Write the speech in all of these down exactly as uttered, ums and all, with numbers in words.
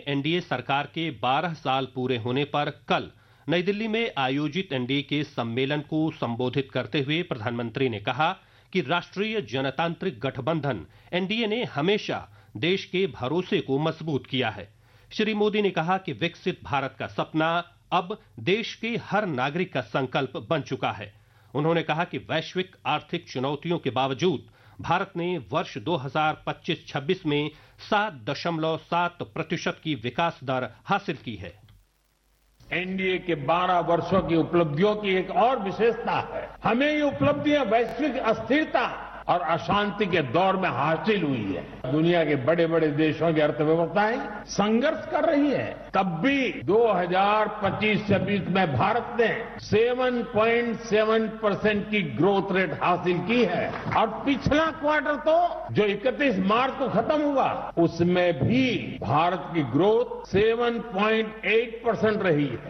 NDA सरकार के बारह साल पूरे होने पर कल नई दिल्ली में आयोजित एनडीए के सम्मेलन को संबोधित करते हुए प्रधानमंत्री ने कहा कि राष्ट्रीय जनतांत्रिक गठबंधन एनडीए ने हमेशा देश के भरोसे को मजबूत किया है। श्री मोदी ने कहा कि विकसित भारत का सपना अब देश के हर नागरिक का संकल्प बन चुका है। उन्होंने कहा कि वैश्विक आर्थिक चुनौतियों के बावजूद भारत ने वर्ष दो हज़ार पच्चीस छब्बीस में सात दशमलव सात प्रतिशत की विकास दर हासिल की है। एनडीए के बारह वर्षों की उपलब्धियों की एक और विशेषता है, हमें ये उपलब्धियां वैश्विक अस्थिरता और अशांति के दौर में हासिल हुई है। दुनिया के बड़े बड़े देशों की अर्थव्यवस्थाएं संघर्ष कर रही है, तब भी दो हज़ार पच्चीस छब्बीस में भारत ने सात पॉइंट सात परसेंट की ग्रोथ रेट हासिल की है और पिछला क्वार्टर तो जो इकतीस मार्च को खत्म हुआ उसमें भी भारत की ग्रोथ सात पॉइंट आठ परसेंट रही है।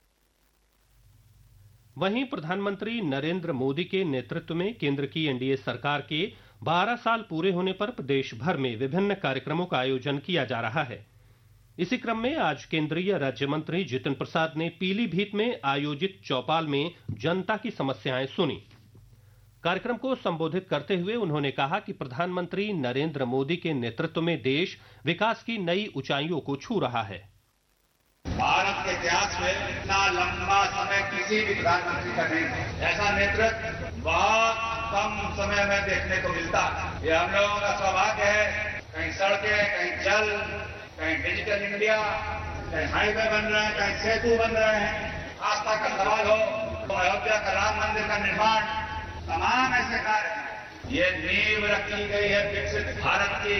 वहीं प्रधानमंत्री नरेंद्र मोदी के नेतृत्व में केंद्र की एनडीए सरकार के बारह साल पूरे होने पर प्रदेश भर में विभिन्न कार्यक्रमों का आयोजन किया जा रहा है। इसी क्रम में आज केंद्रीय राज्य मंत्री जितिन प्रसाद ने पीलीभीत में आयोजित चौपाल में जनता की समस्याएं सुनी। कार्यक्रम को संबोधित करते हुए उन्होंने कहा कि प्रधानमंत्री नरेंद्र मोदी के नेतृत्व में देश विकास की नई ऊंचाइयों को छू रहा है। भारत के इतिहास में इतना लंबा समय किसी भी प्रधानमंत्री का नहीं है। ऐसा नेतृत्व बहुत कम समय में देखने को मिलता है। ये हम लोगों का सौभाग्य है। कहीं सड़कें, कहीं जल, कहीं डिजिटल इंडिया, कहीं हाईवे बन रहे हैं, कहीं सेतु बन रहे हैं। आस्था का सवाल हो तो अयोध्या का राम मंदिर का निर्माण, तमाम ऐसे कार्य, ये नींव रखी गई है विकसित भारत की।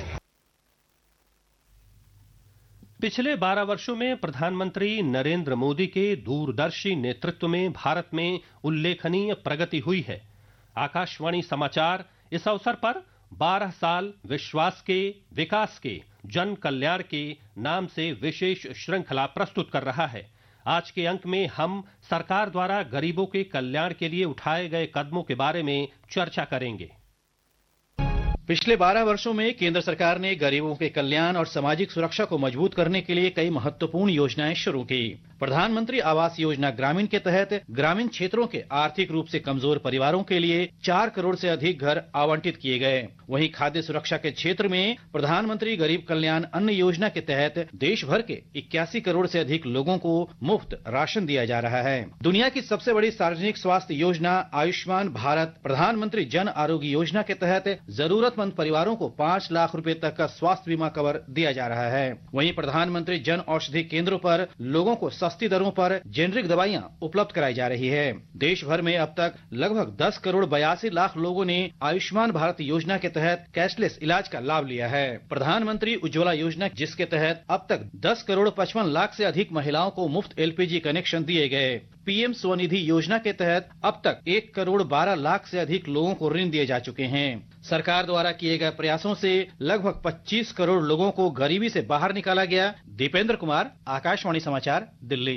पिछले बारह वर्षों में प्रधानमंत्री नरेंद्र मोदी के दूरदर्शी नेतृत्व में भारत में उल्लेखनीय प्रगति हुई है। आकाशवाणी समाचार इस अवसर पर बारह साल विश्वास के, विकास के, जन कल्याण के नाम से विशेष श्रृंखला प्रस्तुत कर रहा है। आज के अंक में हम सरकार द्वारा गरीबों के कल्याण के लिए उठाए गए कदमों के बारे में चर्चा करेंगे। पिछले बारह वर्षों में केंद्र सरकार ने गरीबों के कल्याण और सामाजिक सुरक्षा को मजबूत करने के लिए कई महत्वपूर्ण योजनाएं शुरू की। प्रधानमंत्री आवास योजना ग्रामीण के तहत ग्रामीण क्षेत्रों के आर्थिक रूप से कमजोर परिवारों के लिए चार करोड़ से अधिक घर आवंटित किए गए। वहीं खाद्य सुरक्षा के क्षेत्र में प्रधानमंत्री गरीब कल्याण अन्न योजना के तहत देश भर के इक्यासी करोड़ से अधिक लोगों को मुफ्त राशन दिया जा रहा है। दुनिया की सबसे बड़ी सार्वजनिक स्वास्थ्य योजना आयुष्मान भारत प्रधानमंत्री जन आरोग्य योजना के तहत जरूरतमंद परिवारों को पाँच लाख रुपए तक का स्वास्थ्य बीमा कवर दिया जा रहा है। वहीं प्रधानमंत्री जन औषधि केंद्रों पर लोगों को सस्ती दरों पर जेनरिक दवाइयां उपलब्ध कराई जा रही है। देश भर में अब तक लगभग दस करोड़ बयासी लाख लोगों ने आयुष्मान भारत योजना के तहत कैशलेस इलाज का लाभ लिया है। प्रधानमंत्री उज्ज्वला योजना जिसके तहत अब तक दस करोड़ पचपन लाख से अधिक महिलाओं को मुफ्त एलपीजी कनेक्शन दिए गए। पीएम स्वनिधि योजना के तहत अब तक एक करोड़ बारह लाख से अधिक लोगों को ऋण दिए जा चुके हैं। सरकार द्वारा किए गए प्रयासों से लगभग पच्चीस करोड़ लोगों को गरीबी से बाहर निकाला गया। दीपेंद्र कुमार, आकाशवाणी समाचार, दिल्ली।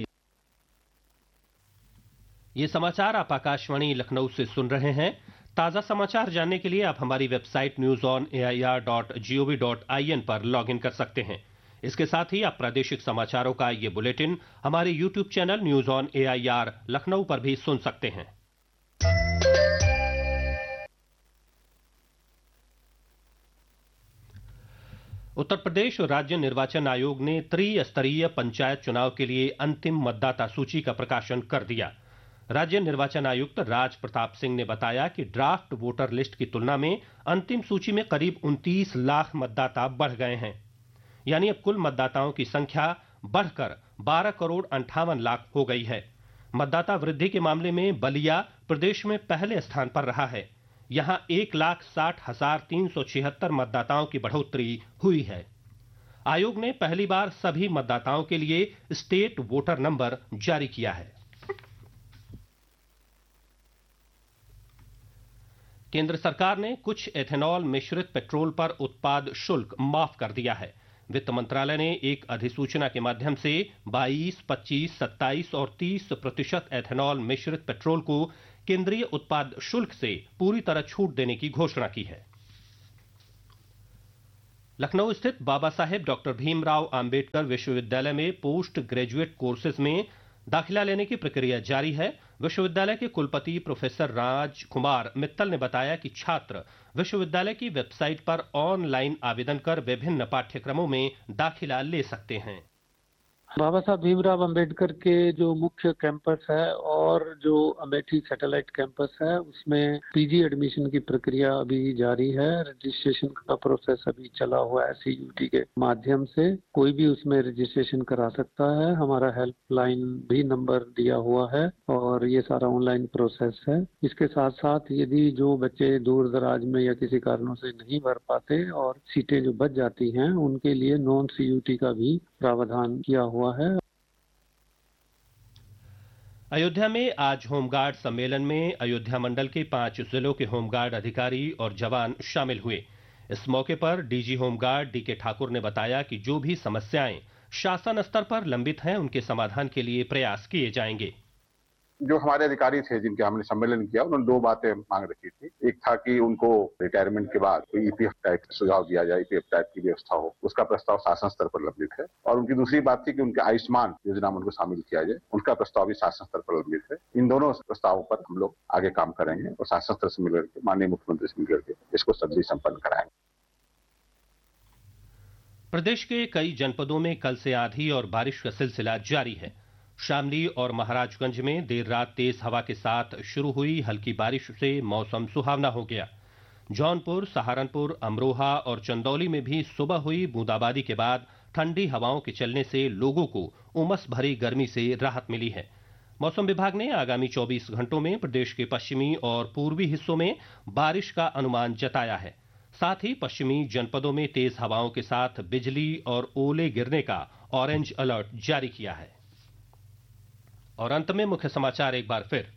ये समाचार आप आकाशवाणी लखनऊ से सुन रहे हैं। ताजा समाचार जानने के लिए आप हमारी website news on A I R dot G O V dot I N पर लॉग इन कर सकते हैं। इसके साथ ही आप प्रादेशिक समाचारों का ये बुलेटिन हमारे YouTube channel news on A I R Lucknow पर भी सुन सकते हैं। उत्तर प्रदेश राज्य निर्वाचन आयोग ने त्रिस्तरीय पंचायत चुनाव के लिए अंतिम मतदाता सूची का प्रकाशन कर दिया। राज्य निर्वाचन आयुक्त राज प्रताप सिंह ने बताया कि ड्राफ्ट वोटर लिस्ट की तुलना में अंतिम सूची में करीब उनतीस लाख मतदाता बढ़ गए हैं। यानी अब कुल मतदाताओं की संख्या बढ़कर बारह करोड़ अंठावन लाख हो गई है। मतदाता वृद्धि के मामले में बलिया प्रदेश में पहले स्थान पर रहा है। यहां एक लाख साठ हजार तीन सौ छिहत्तर मतदाताओं की बढ़ोतरी हुई है। आयोग ने पहली बार सभी मतदाताओं के लिए स्टेट वोटर नंबर जारी किया है। केंद्र सरकार ने कुछ एथेनॉल मिश्रित पेट्रोल पर उत्पाद शुल्क माफ कर दिया है। वित्त मंत्रालय ने एक अधिसूचना के माध्यम से बाईस, पच्चीस, सत्ताईस और तीस प्रतिशत एथेनॉल मिश्रित पेट्रोल को केंद्रीय उत्पाद शुल्क से पूरी तरह छूट देने की घोषणा की है। लखनऊ स्थित बाबा साहेब डॉक्टर भीमराव अंबेडकर विश्वविद्यालय में पोस्ट ग्रेजुएट कोर्सेज में दाखिला लेने की प्रक्रिया जारी है। विश्वविद्यालय के कुलपति प्रोफेसर राजकुमार मित्तल ने बताया कि छात्र विश्वविद्यालय की वेबसाइट पर ऑनलाइन आवेदन कर विभिन्न पाठ्यक्रमों में दाखिला ले सकते हैं। बाबा साहब भीमराव अंबेडकर के जो मुख्य कैंपस है और जो अमेठी सैटेलाइट कैंपस है उसमें पीजी एडमिशन की प्रक्रिया अभी जारी है। रजिस्ट्रेशन का प्रोसेस अभी चला हुआ है सीयूटी के माध्यम से। कोई भी उसमें रजिस्ट्रेशन करा सकता है। हमारा हेल्पलाइन भी नंबर दिया हुआ है और ये सारा ऑनलाइन प्रोसेस है। इसके साथ साथ यदि जो बच्चे दूर दराज में या किसी कारणों से नहीं भर पाते और सीटें जो बच जाती हैं उनके लिए नॉन सीयूटी का भी प्रावधान किया हुआ है। अयोध्या में आज होमगार्ड सम्मेलन में अयोध्या मंडल के पांच जिलों के होमगार्ड अधिकारी और जवान शामिल हुए। इस मौके पर डीजी होमगार्ड डी के ठाकुर ने बताया कि जो भी समस्याएं शासन स्तर पर लंबित हैं उनके समाधान के लिए प्रयास किए जाएंगे। जो हमारे अधिकारी थे जिनके हमने सम्मेलन किया उन्होंने दो बातें मांग रखी थी। एक था कि उनको रिटायरमेंट के बाद कोई ईपीएफ टाइप सुझाव दिया जाए, ईपीएफ टाइप की व्यवस्था हो, उसका प्रस्ताव शासन स्तर पर लंबित है। और उनकी दूसरी बात थी कि उनके आयुष्मान योजना में उनको शामिल किया जाए, उनका प्रस्ताव भी शासन स्तर पर लंबित है। इन दोनों प्रस्तावों पर हम लोग आगे काम करेंगे और शासन स्तर से मिलकर के माननीय मुख्यमंत्री से मिलकर के इसको सब्जी संपन्न कराएंगे। प्रदेश के कई जनपदों में कल से आंधी और बारिश का सिलसिला जारी है। शामली और महाराजगंज में देर रात तेज हवा के साथ शुरू हुई हल्की बारिश से मौसम सुहावना हो गया। जौनपुर, सहारनपुर, अमरोहा और चंदौली में भी सुबह हुई बूंदाबांदी के बाद ठंडी हवाओं के चलने से लोगों को उमस भरी गर्मी से राहत मिली है। मौसम विभाग ने आगामी चौबीस घंटों में प्रदेश के पश्चिमी और पूर्वी हिस्सों में बारिश का अनुमान जताया है। साथ ही पश्चिमी जनपदों में तेज हवाओं के साथ बिजली और ओले गिरने का ऑरेंज अलर्ट जारी किया है। और अंत में मुख्य समाचार एक बार फिर।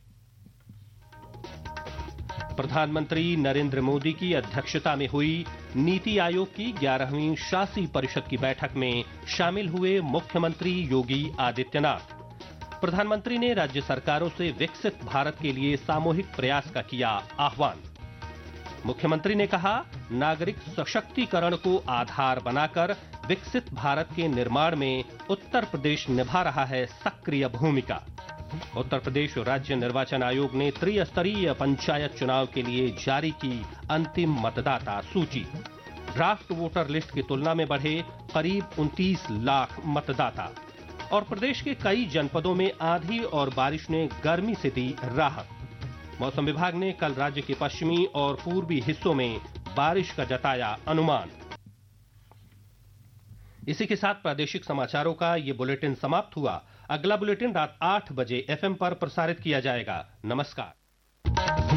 प्रधानमंत्री नरेंद्र मोदी की अध्यक्षता में हुई नीति आयोग की ग्यारहवीं शासी परिषद की बैठक में शामिल हुए मुख्यमंत्री योगी आदित्यनाथ। प्रधानमंत्री ने राज्य सरकारों से विकसित भारत के लिए सामूहिक प्रयास का किया आह्वान। मुख्यमंत्री ने कहा, नागरिक सशक्तिकरण को आधार बनाकर विकसित भारत के निर्माण में उत्तर प्रदेश निभा रहा है सक्रिय भूमिका। उत्तर प्रदेश राज्य निर्वाचन आयोग ने त्रिस्तरीय पंचायत चुनाव के लिए जारी की अंतिम मतदाता सूची। ड्राफ्ट वोटर लिस्ट की तुलना में बढ़े करीब उनतीस लाख मतदाता। और प्रदेश के कई जनपदों में आंधी और बारिश ने गर्मी से दी राहत। मौसम विभाग ने कल राज्य के पश्चिमी और पूर्वी हिस्सों में बारिश का जताया अनुमान। इसी के साथ प्रादेशिक समाचारों का ये बुलेटिन समाप्त हुआ। अगला बुलेटिन रात आठ बजे एफएम पर प्रसारित किया जाएगा। नमस्कार।